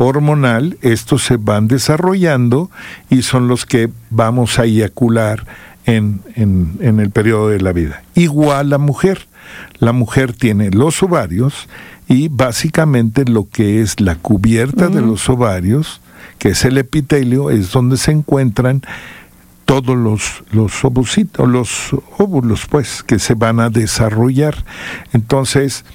hormonal, estos se van desarrollando y son los que vamos a eyacular en el periodo de la vida. Igual la mujer. La mujer tiene los ovarios y básicamente lo que es la cubierta de los ovarios, que es el epitelio, es donde se encuentran todos los óvulos, pues, que se van a desarrollar. Entonces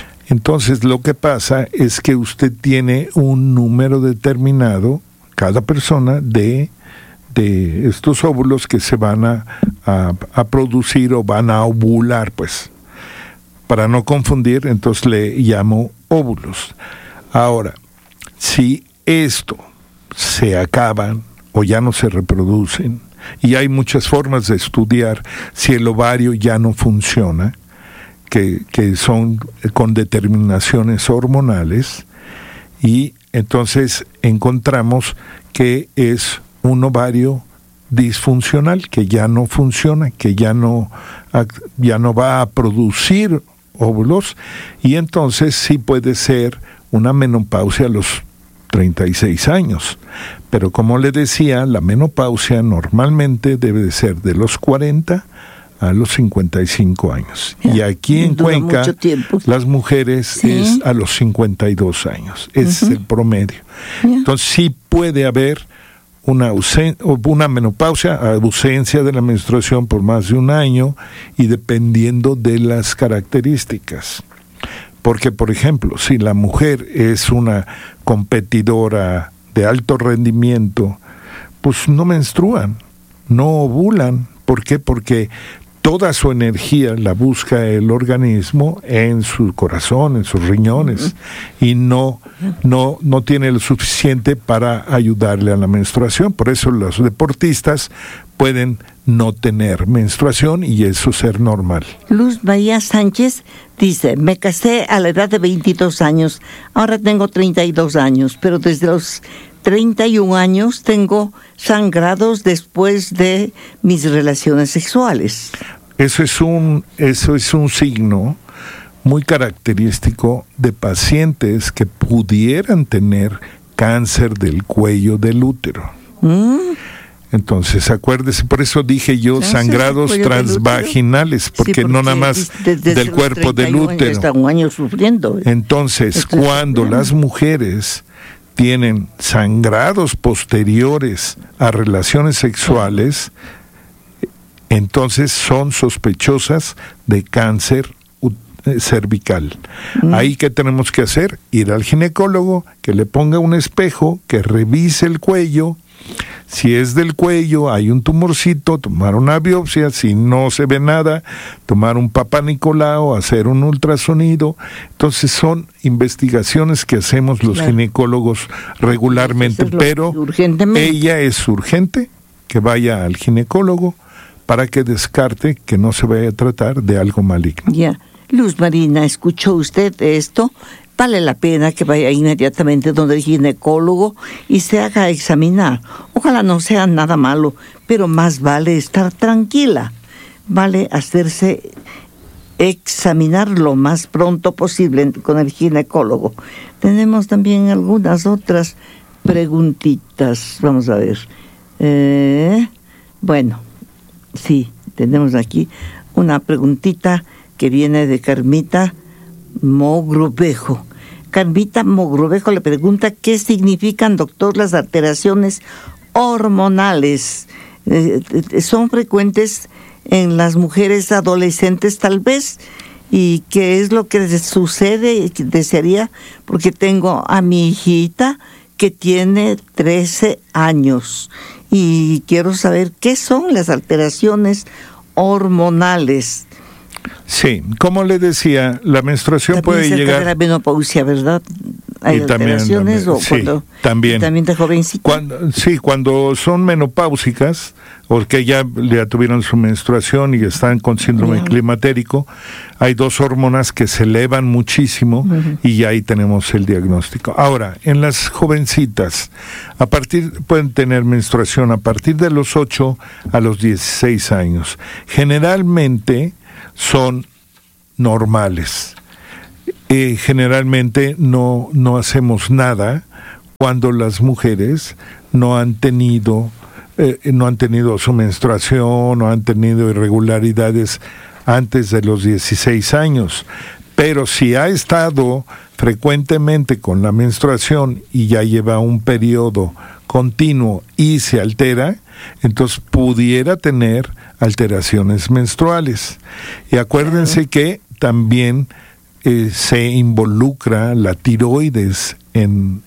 lo que pasa es que usted tiene un número determinado, cada persona, de estos óvulos que se van a producir o van a ovular, pues. Para no confundir, entonces le llamo óvulos. Ahora, si esto se acaban o ya no se reproducen, y hay muchas formas de estudiar si el ovario ya no funciona, que son con determinaciones hormonales, y entonces encontramos que es un ovario disfuncional, que ya no funciona, que ya no va a producir óvulos, y entonces sí puede ser una menopausia a los 36 años. Pero como le decía, la menopausia normalmente debe de ser de los 40 a los 55 años. Y aquí en Cuenca, las mujeres es a los 52 años. Ese es el promedio. Entonces sí puede haber una menopausia, ausencia de la menstruación por más de un año, y dependiendo de las características. Porque, por ejemplo, si la mujer es una competidora de alto rendimiento, pues no menstruan, no ovulan. ¿Por qué? Porque toda su energía la busca el organismo en su corazón, en sus riñones, y no tiene lo suficiente para ayudarle a la menstruación. Por eso los deportistas pueden no tener menstruación y eso ser normal. Luz María Sánchez dice: me casé a la edad de 22 años, ahora tengo 32 años, pero desde los 31 años tengo sangrados después de mis relaciones sexuales. Eso es un signo muy característico de pacientes que pudieran tener cáncer del cuello del útero. Entonces, acuérdese, por eso dije yo sangrados transvaginales, porque no nada más del cuerpo del útero. Está un año sufriendo. Entonces, cuando las mujeres tienen sangrados posteriores a relaciones sexuales, entonces son sospechosas de cáncer cervical. Ahí, ¿qué tenemos que hacer? Ir al ginecólogo, que le ponga un espejo, que revise el cuello. Si es del cuello, hay un tumorcito, tomar una biopsia. Si no se ve nada, tomar un Papá Nicolau, hacer un ultrasonido. Entonces son investigaciones que hacemos los ginecólogos regularmente, pero ella es urgente que vaya al ginecólogo para que descarte que no se vaya a tratar de algo maligno. Ya. Luz Marina, ¿escuchó usted esto? Vale la pena que vaya inmediatamente donde el ginecólogo y se haga examinar. Ojalá no sea nada malo, pero más vale estar tranquila. Vale hacerse examinar lo más pronto posible con el ginecólogo. Tenemos también algunas otras preguntitas. Vamos a ver. Bueno, sí, tenemos aquí una preguntita que viene de Carmita Mogrovejo. Carmita Mogrovejo le pregunta: ¿qué significan, doctor, las alteraciones hormonales? ¿Son frecuentes en las mujeres adolescentes tal vez? ¿Y qué es lo que sucede? Desearía, porque tengo a mi hijita que tiene 13 años y quiero saber qué son las alteraciones hormonales. Sí, como le decía, la menstruación también puede llegar... de la menopausia, ¿verdad? ¿Hay alteraciones? También. ¿También de jovencita? Cuando son menopáusicas, o que ya tuvieron su menstruación y están con síndrome climatérico, hay dos hormonas que se elevan muchísimo y ahí tenemos el diagnóstico. Ahora, en las jovencitas, pueden tener menstruación a partir de los 8 a los 16 años. Generalmente son normales. Generalmente no hacemos nada cuando las mujeres no han tenido su menstruación, no han tenido irregularidades antes de los 16 años. Pero si ha estado frecuentemente con la menstruación y ya lleva un periodo continuo y se altera, entonces pudiera tener alteraciones menstruales. Y acuérdense que también se involucra la tiroides en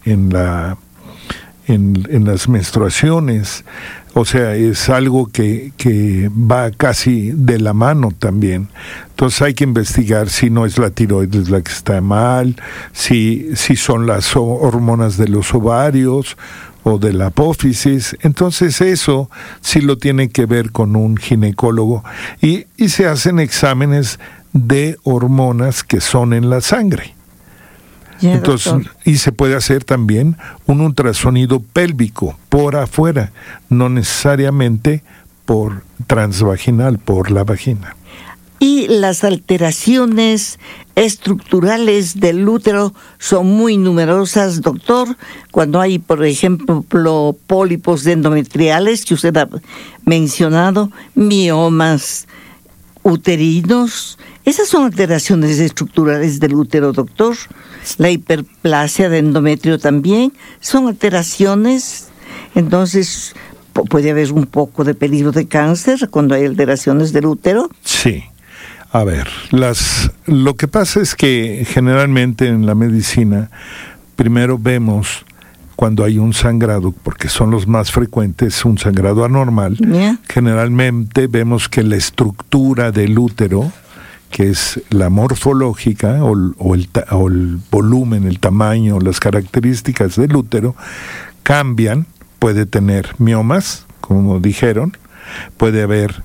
las menstruaciones. O sea, es algo que va casi de la mano también. Entonces hay que investigar si no es la tiroides la que está mal, si son las hormonas de los ovarios o de la apófisis. Entonces eso sí lo tiene que ver con un ginecólogo y se hacen exámenes de hormonas que son en la sangre. Ya, entonces, doctor. y se puede hacer también un ultrasonido pélvico por afuera, no necesariamente por transvaginal, por la vagina. Y las alteraciones estructurales del útero son muy numerosas, doctor. Cuando hay, por ejemplo, pólipos endometriales, que usted ha mencionado, miomas uterinos, esas son alteraciones estructurales del útero, doctor. La hiperplasia de endometrio también son alteraciones. Entonces, ¿puede haber un poco de peligro de cáncer cuando hay alteraciones del útero? Sí. A ver, lo que pasa es que generalmente en la medicina primero vemos cuando hay un sangrado, porque son los más frecuentes, un sangrado anormal. Yeah. Generalmente vemos que la estructura del útero, que es la morfológica o el volumen, el tamaño, las características del útero, cambian. Puede tener miomas, como dijeron, puede haber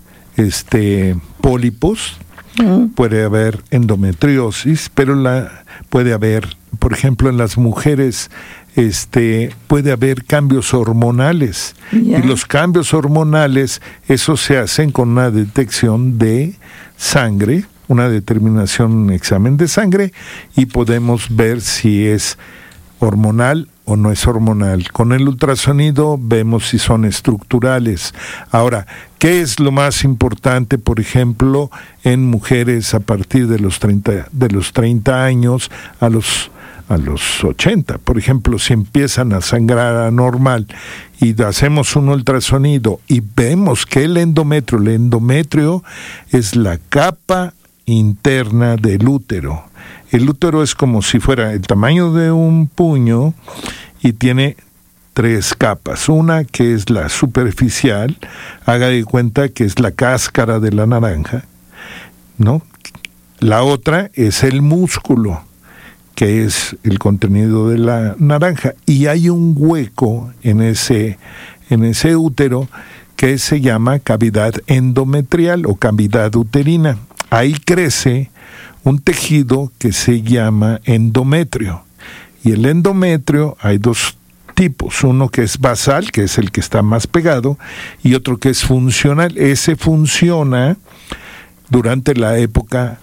pólipos, puede haber endometriosis, pero puede haber, por ejemplo, en las mujeres, puede haber cambios hormonales. Yeah. Y los cambios hormonales, eso se hacen con una detección de sangre, una determinación, un examen de sangre, y podemos ver si es hormonal o no es hormonal. Con el ultrasonido vemos si son estructurales. Ahora, ¿qué es lo más importante, por ejemplo, en mujeres a partir de los 30 años a los 80? Por ejemplo, si empiezan a sangrar anormal y hacemos un ultrasonido y vemos que el endometrio es la capa interna del útero. El útero es como si fuera el tamaño de un puño y tiene 3 capas. Una que es la superficial, haga de cuenta que es la cáscara de la naranja, ¿no? La otra es el músculo, que es el contenido de la naranja, y hay un hueco en ese útero que se llama cavidad endometrial o cavidad uterina. Ahí crece un tejido que se llama endometrio. Y el endometrio hay 2 tipos, uno que es basal, que es el que está más pegado, y otro que es funcional. Ese funciona durante la época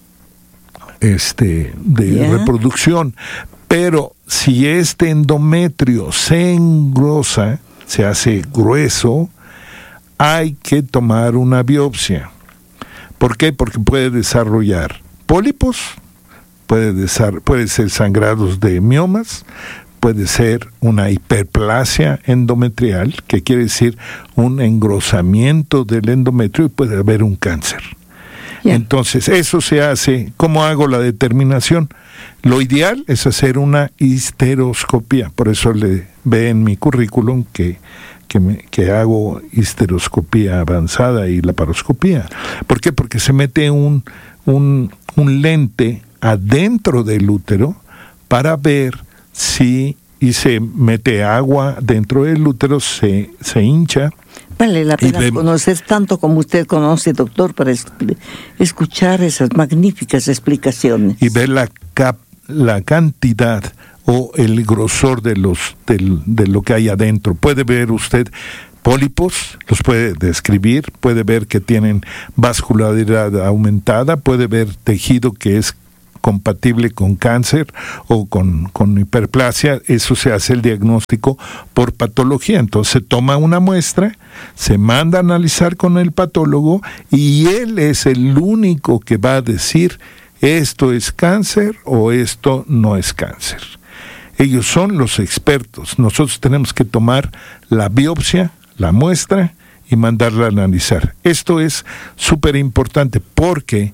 de reproducción. Pero si este endometrio se engrosa, se hace grueso, hay que tomar una biopsia. ¿Por qué? Porque puede desarrollar pólipos, puede ser sangrados de miomas, puede ser una hiperplasia endometrial, que quiere decir un engrosamiento del endometrio, y puede haber un cáncer. Yeah. Entonces, eso se hace. ¿Cómo hago la determinación? Lo ideal es hacer una histeroscopía. Por eso le ve en mi currículum que hago histeroscopía avanzada y laparoscopía. ¿Por qué? Porque se mete un lente adentro del útero para ver si, y se mete agua dentro del útero, se hincha. Vale la pena conocer tanto como usted conoce, doctor, para escuchar esas magníficas explicaciones. Y ver la cantidad o el grosor de lo que hay adentro. Puede ver usted pólipos, los puede describir, puede ver que tienen vascularidad aumentada, puede ver tejido que es compatible con cáncer o con hiperplasia. Eso se hace el diagnóstico por patología. Entonces se toma una muestra, se manda a analizar con el patólogo y él es el único que va a decir esto es cáncer o esto no es cáncer. Ellos son los expertos. Nosotros tenemos que tomar la biopsia, la muestra y mandarla a analizar. Esto es súper importante porque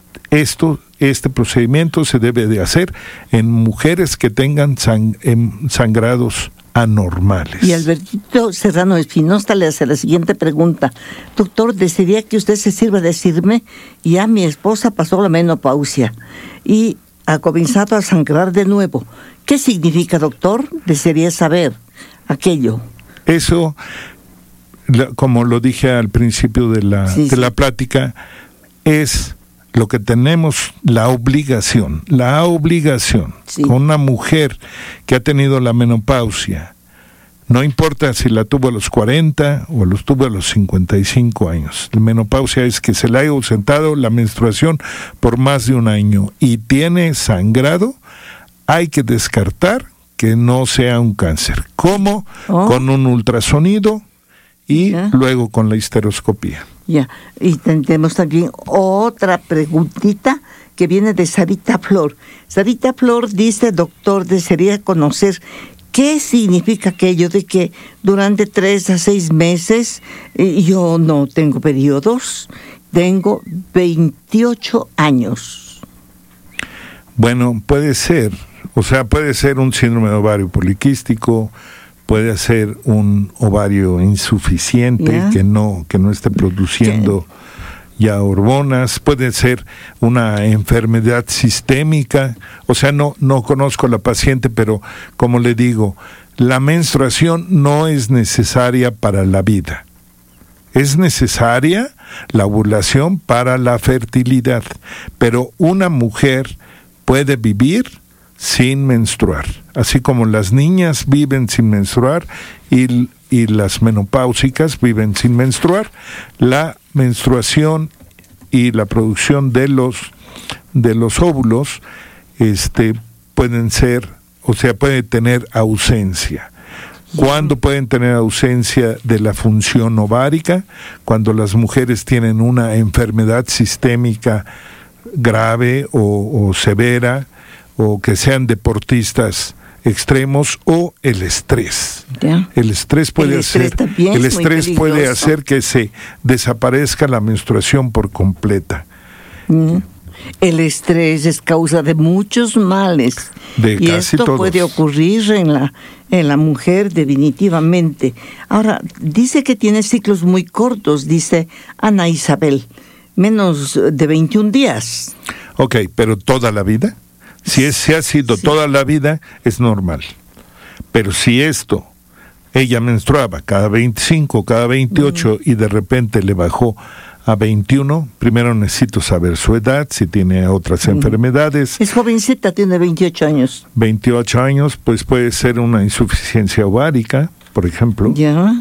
este procedimiento se debe de hacer en mujeres que tengan sangrados anormales. Y Albertito Serrano Espinosa le hace la siguiente pregunta. Doctor, desearía que usted se sirva de decirme, ya mi esposa pasó la menopausia y ha comenzado a sangrar de nuevo. ¿Qué significa, doctor? Desearía saber aquello. Eso, como lo dije al principio de la plática, es lo que tenemos la obligación con una mujer que ha tenido la menopausia, no importa si la tuvo a los 40 o los tuvo a los 55 años. La menopausia es que se le haya ausentado la menstruación por más de un año y tiene sangrado, hay que descartar que no sea un cáncer. ¿Cómo? Con un ultrasonido y luego con la histeroscopía. Ya, y tenemos también otra preguntita que viene de Sarita Flor. Sarita Flor dice, doctor, desearía conocer qué significa aquello de que durante 3 a 6 meses yo no tengo periodos, tengo 28 años. Bueno, puede ser un síndrome de ovario poliquístico, puede ser un ovario insuficiente que no esté produciendo ya hormonas, puede ser una enfermedad sistémica. O sea, no conozco a la paciente, pero como le digo, la menstruación no es necesaria para la vida. Es necesaria la ovulación para la fertilidad, pero una mujer puede vivir sin menstruar, así como las niñas viven sin menstruar y las menopáusicas viven sin menstruar. La menstruación y la producción de los óvulos pueden ser, o sea, puede tener ausencia. ¿Cuándo pueden tener ausencia de la función ovárica? Cuando las mujeres tienen una enfermedad sistémica grave o severa, o que sean deportistas extremos, o el estrés. El estrés puede hacer que se desaparezca la menstruación por completa. El estrés es causa de muchos males. Y esto todos. Puede ocurrir en la mujer definitivamente. Ahora, dice que tiene ciclos muy cortos, dice Ana Isabel, menos de 21 días. Ok, pero ¿toda la vida? Si ha sido toda la vida, es normal. Pero si ella menstruaba cada 25, cada 28 y de repente le bajó a 21, primero necesito saber su edad, si tiene otras enfermedades. Es jovencita, tiene 28 años. 28 años, pues puede ser una insuficiencia ovárica, por ejemplo. Ya.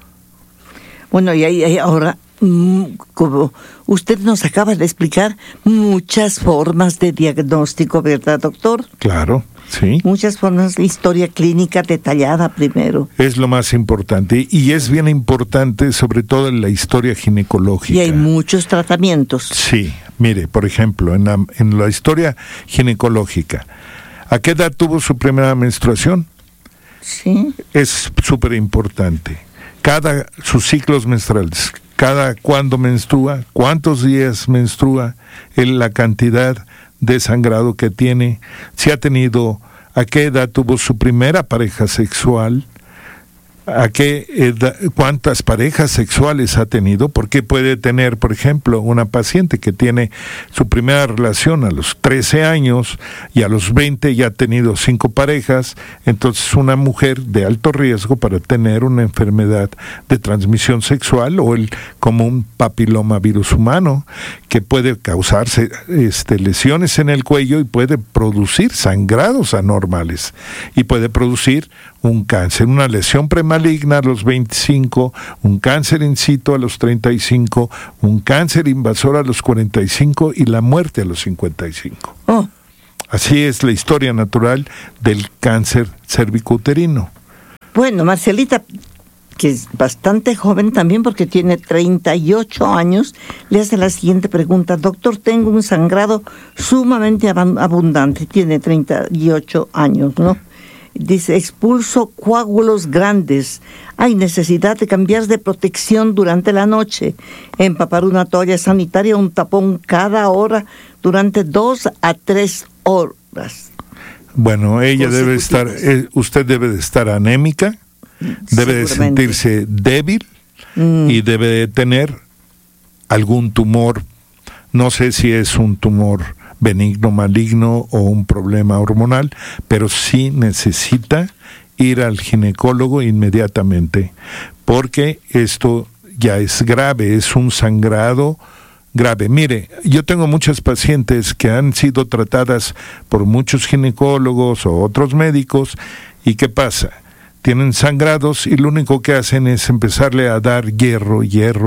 Bueno, y ahora, como usted nos acaba de explicar, muchas formas de diagnóstico, ¿verdad, doctor? Claro, sí. Muchas formas de historia clínica detallada primero. Es lo más importante, y es bien importante sobre todo en la historia ginecológica. Y hay muchos tratamientos. Sí, mire, por ejemplo, en la historia ginecológica, ¿a qué edad tuvo su primera menstruación? Sí. Es súper importante. Sus ciclos menstruales, cuándo menstrua, cuántos días menstrua, la cantidad de sangrado que tiene, si ha tenido, a qué edad tuvo su primera pareja sexual, a qué edad, cuántas parejas sexuales ha tenido, porque puede tener, por ejemplo, una paciente que tiene su primera relación a los 13 años y a los 20 ya ha tenido 5 parejas, entonces una mujer de alto riesgo para tener una enfermedad de transmisión sexual o el común papiloma virus humano, que puede causarse lesiones en el cuello y puede producir sangrados anormales y puede producir un cáncer, una lesión premaligna a los 25, un cáncer in situ a los 35, un cáncer invasor a los 45 y la muerte a los 55. Así es la historia natural del cáncer cervicouterino. Bueno, Marcelita, que es bastante joven también porque tiene 38 años, le hace la siguiente pregunta. Doctor, tengo un sangrado sumamente abundante, tiene 38 años, ¿no? Dice, expulso coágulos grandes. Hay necesidad de cambiar de protección durante la noche. Empapar una toalla sanitaria, un tapón cada hora durante 2 a 3 horas. Bueno, ella debe estar, usted debe de estar anémica, debe de sentirse débil y debe de tener algún tumor. No sé si es un tumor benigno, maligno o un problema hormonal, pero sí necesita ir al ginecólogo inmediatamente, porque esto ya es grave, es un sangrado grave. Mire, yo tengo muchas pacientes que han sido tratadas por muchos ginecólogos o otros médicos, y ¿qué pasa? Tienen sangrados y lo único que hacen es empezarle a dar hierro.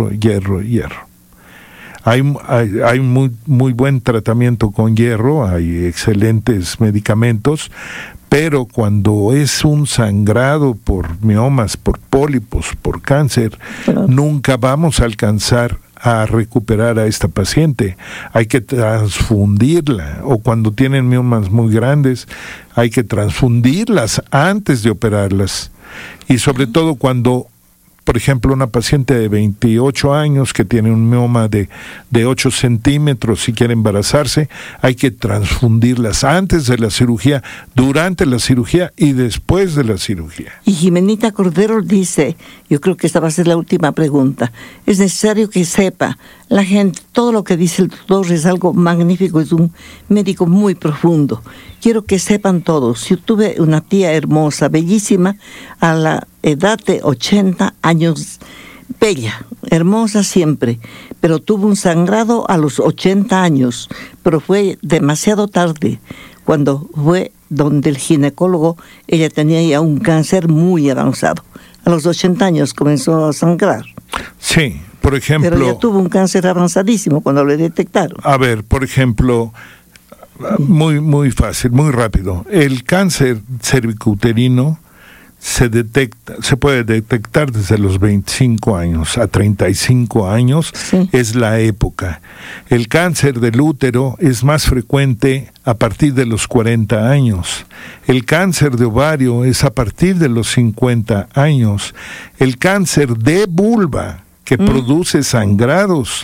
Hay muy buen tratamiento con hierro, hay excelentes medicamentos, pero cuando es un sangrado por miomas, por pólipos, por cáncer, nunca vamos a alcanzar a recuperar a esta paciente. Hay que transfundirla, o cuando tienen miomas muy grandes, hay que transfundirlas antes de operarlas. Y sobre todo cuando, por ejemplo, una paciente de 28 años que tiene un mioma de 8 centímetros y quiere embarazarse, hay que transfundirlas antes de la cirugía, durante la cirugía y después de la cirugía. Y Jimenita Cordero dice, yo creo que esta va a ser la última pregunta, es necesario que sepa la gente, todo lo que dice el doctor es algo magnífico, es un médico muy profundo. Quiero que sepan todos, yo tuve una tía hermosa, bellísima, a la edad de 80 años, bella, hermosa siempre, pero tuvo un sangrado a los 80 años, pero fue demasiado tarde. Cuando fue donde el ginecólogo, ella tenía ya un cáncer muy avanzado. A los 80 años comenzó a sangrar. Sí, por ejemplo... Pero ya tuvo un cáncer avanzadísimo cuando le detectaron. A ver, por ejemplo, muy fácil, muy rápido. El cáncer cervicouterino se puede detectar desde los 25 años a 35 años, sí. Es la época. El cáncer del útero es más frecuente a partir de los 40 años. El cáncer de ovario es a partir de los 50 años. El cáncer de vulva, que produce sangrados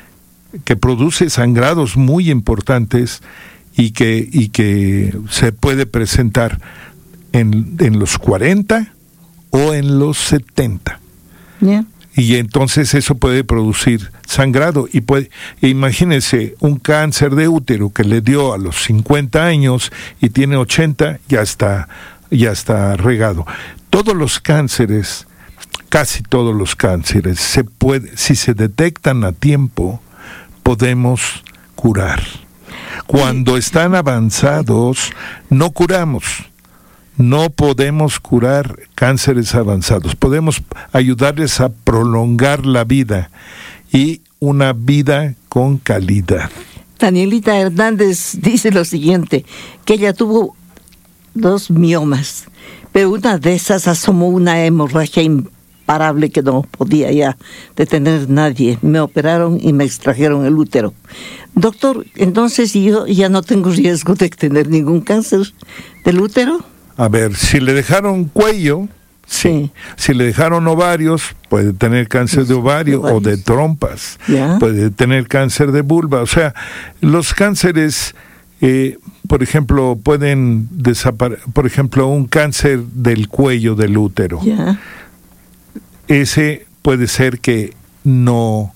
muy importantes y que se puede presentar en los 40 o en los 70. Yeah. Y entonces eso puede producir sangrado. Y imagínense, un cáncer de útero que le dio a los 50 años y tiene 80, ya está regado. Todos los cánceres, casi todos los cánceres, si se detectan a tiempo, podemos curar. Cuando están avanzados, no curamos. No podemos curar cánceres avanzados. Podemos ayudarles a prolongar la vida y una vida con calidad. Danielita Hernández dice lo siguiente, que ella tuvo 2 miomas, pero una de esas asomó una hemorragia imparable que no podía ya detener nadie. Me operaron y me extrajeron el útero. Doctor, entonces yo ya no tengo riesgo de tener ningún cáncer del útero. A ver, si le dejaron cuello, sí. Si le dejaron ovarios, puede tener cáncer de ovario o de trompas. ¿Ya? Puede tener cáncer de vulva. O sea, los cánceres, por ejemplo, pueden desaparecer. Por ejemplo, un cáncer del cuello del útero. ¿Ya? Ese puede ser que no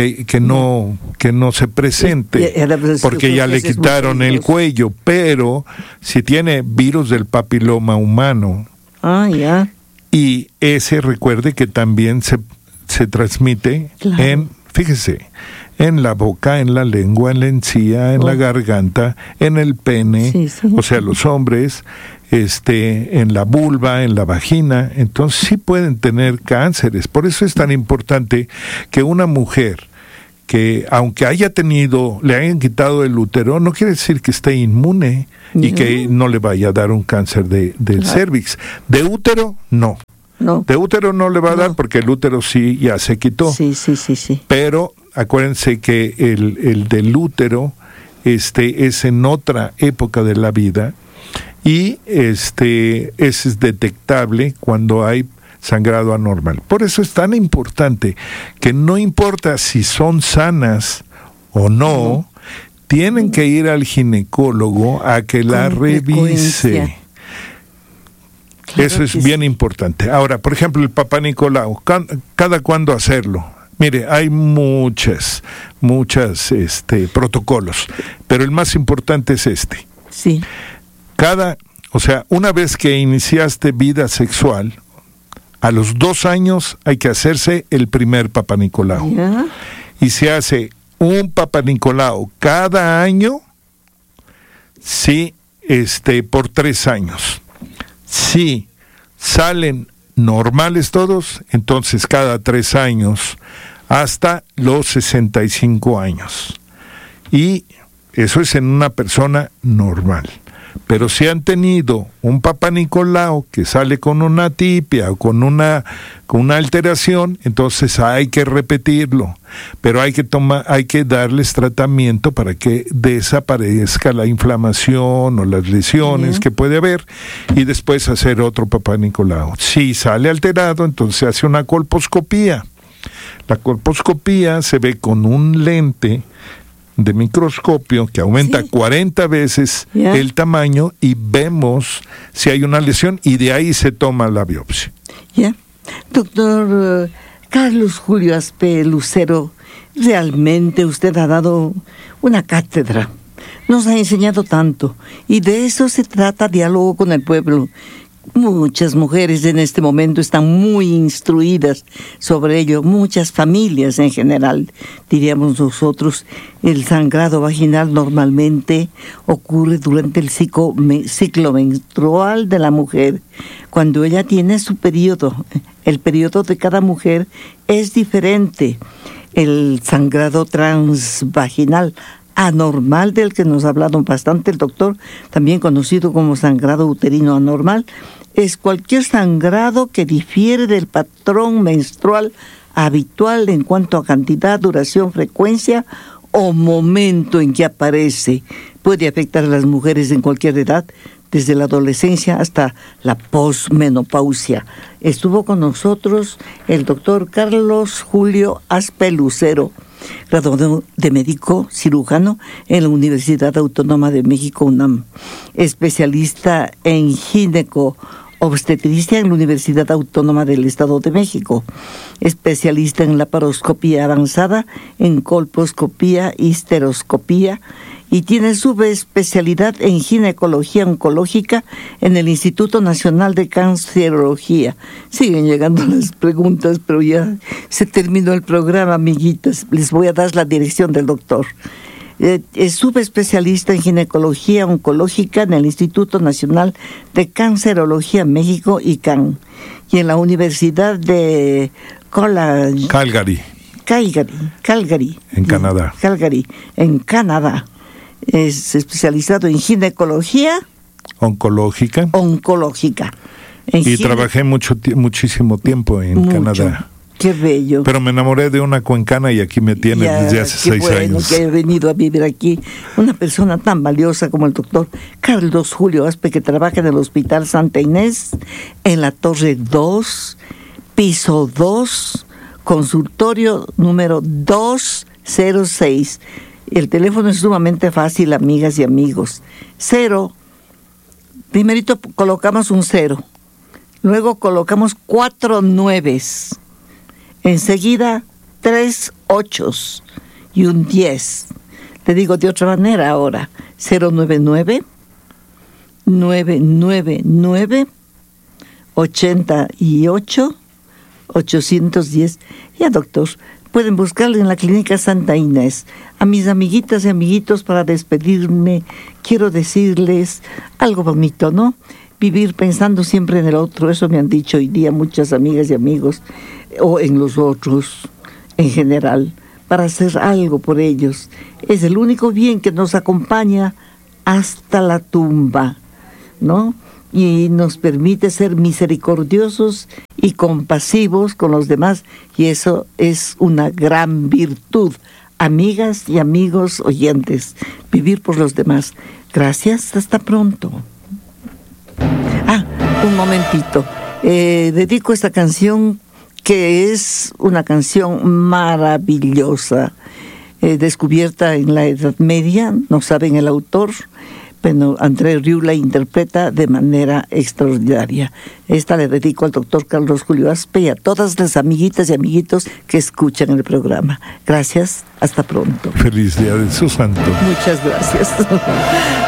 se presente, porque ya le quitaron el cuello, pero si tiene virus del papiloma humano, y ese, recuerde que también se transmite fíjese, en la boca, en la lengua, en la encía, en la garganta, en el pene, o sea, los hombres, en la vulva, en la vagina. Entonces sí pueden tener cánceres. Por eso es tan importante que una mujer que aunque le hayan quitado el útero, no quiere decir que esté inmune y que no le vaya a dar un cáncer del cérvix. De útero, no. De útero no le va a dar porque el útero sí ya se quitó. Sí. Pero acuérdense que el del útero es en otra época de la vida y ese es detectable cuando hay sangrado anormal. Por eso es tan importante que no importa si son sanas o no, tienen que ir al ginecólogo a que la revise. Claro, eso es bien importante. Ahora, por ejemplo, el Papá Nicolau, ¿cada cuándo hacerlo? Mire, hay muchas protocolos, pero el más importante es este. Sí. Una vez que iniciaste vida sexual, a los 2 años hay que hacerse el primer Papá Nicolau. ¿Ya? Y se hace un Papá Nicolau cada año, sí, por 3 años. Si salen normales todos, entonces cada 3 años hasta los 65 años. Y eso es en una persona normal. Pero si han tenido un Papá Nicolau que sale con una atipia o con una alteración, entonces hay que repetirlo. Pero hay que darles tratamiento para que desaparezca la inflamación o las lesiones que puede haber y después hacer otro Papá Nicolau. Si sale alterado, entonces se hace una colposcopía. La colposcopía se ve con un lente de microscopio que aumenta 40 veces el tamaño y vemos si hay una lesión y de ahí se toma la biopsia. Doctor Carlos Julio Aspe Lucero, realmente usted ha dado una cátedra, nos ha enseñado tanto y de eso se trata diálogo con el pueblo. Muchas mujeres en este momento están muy instruidas sobre ello, muchas familias en general, diríamos nosotros. El sangrado vaginal normalmente ocurre durante el ciclo menstrual de la mujer, cuando ella tiene su periodo. El periodo de cada mujer es diferente. El sangrado transvaginal anormal, del que nos ha hablado bastante el doctor, también conocido como sangrado uterino anormal, es cualquier sangrado que difiere del patrón menstrual habitual en cuanto a cantidad, duración, frecuencia o momento en que aparece. Puede afectar a las mujeres en cualquier edad, desde la adolescencia hasta la posmenopausia. Estuvo con nosotros el doctor Carlos Julio Aspe Lucero, graduado de médico cirujano en la Universidad Autónoma de México, UNAM, especialista en gineco-obstetricia en la Universidad Autónoma del Estado de México, especialista en laparoscopía avanzada, en colposcopía y histeroscopía, y tiene subespecialidad en ginecología oncológica en el Instituto Nacional de Cancerología. Siguen llegando las preguntas, pero ya se terminó el programa, amiguitas. Les voy a dar la dirección del doctor. Es subespecialista en ginecología oncológica en el Instituto Nacional de Cancerología México, ICAN, y en la Universidad de Calgary. En Canadá. Calgary, en Canadá. Es especializado en ginecología oncológica. Y trabajé muchísimo tiempo en Canadá. Qué bello. Pero me enamoré de una cuencana y aquí me tiene desde hace 6 años. Que he venido a vivir aquí. Una persona tan valiosa como el doctor Carlos Julio Aspe, que trabaja en el Hospital Santa Inés, en la Torre 2, piso 2, consultorio número 206. El teléfono es sumamente fácil, amigas y amigos. 0. Primerito colocamos un 0. Luego colocamos 4 9s. Enseguida 3 8s y un 10. Te digo de otra manera ahora. 099 999 88 810. Ya, doctor, pueden buscarlo en la Clínica Santa Inés. A mis amiguitas y amiguitos, para despedirme, quiero decirles algo bonito, ¿no? Vivir pensando siempre en el otro, eso me han dicho hoy día muchas amigas y amigos, o en los otros en general. para hacer algo por ellos. Es el único bien que nos acompaña hasta la tumba, ¿no? Y nos permite ser misericordiosos y compasivos con los demás, y eso es una gran virtud. Amigas y amigos oyentes, vivir por los demás. Gracias, hasta pronto. Un momentito. Dedico esta canción, que es una canción maravillosa, descubierta en la Edad Media, no saben el autor, pero André Rieu la interpreta de manera extraordinaria. Esta le dedico al doctor Carlos Julio Aspe y a todas las amiguitas y amiguitos que escuchan el programa. Gracias, hasta pronto. Feliz día de su santo. Muchas gracias.